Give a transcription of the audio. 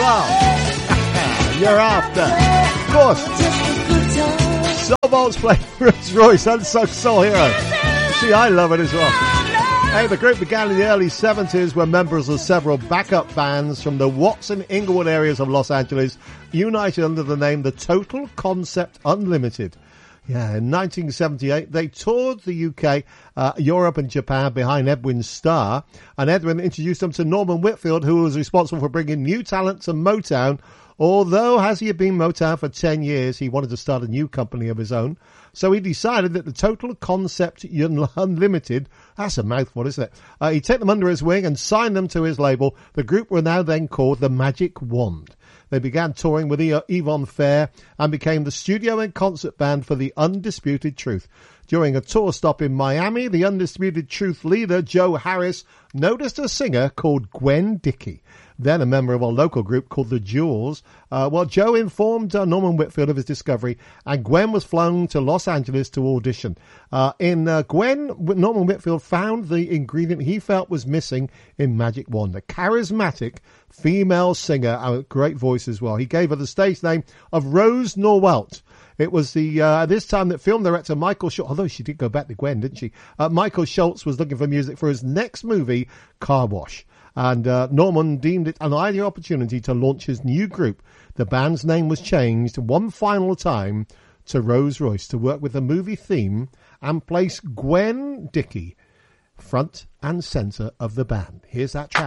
are. You're after. Of course. Soul Bolt's playing Rolls Royce, Unsung Soul Hero. See, I love it as well. Hey, the group began in the early 70s, were members of several backup bands from the Watts and Inglewood areas of Los Angeles, united under the name The Total Concept Unlimited. Yeah, in 1978, they toured the UK, Europe and Japan behind Edwin Starr, and Edwin introduced them to Norman Whitfield, who was responsible for bringing new talent to Motown. Although, as he had been Motown for 10 years, he wanted to start a new company of his own. So he decided that the Total Concept Unlimited, that's a mouthful, isn't it? He'd take them under his wing and sign them to his label. The group were now then called the Magic Wand. They began touring with Yvonne Fair and became the studio and concert band for the Undisputed Truth. During a tour stop in Miami, the Undisputed Truth leader, Joe Harris, noticed a singer called Gwen Dickey, then a member of a local group called the Jewels. Joe informed Norman Whitfield of his discovery, and Gwen was flown to Los Angeles to audition. In Gwen, Norman Whitfield found the ingredient he felt was missing in Magic Wand, a charismatic female singer, a great voice as well. He gave her the stage name of Rose Norwelt. It was this time that film director Michael Schultz, although she did go back to Gwen, didn't she? Michael Schultz was looking for music for his next movie, Car Wash. And Norman deemed it an ideal opportunity to launch his new group. The band's name was changed one final time to Rolls Royce to work with the movie theme and place Gwen Dickey front and centre of the band. Here's that track.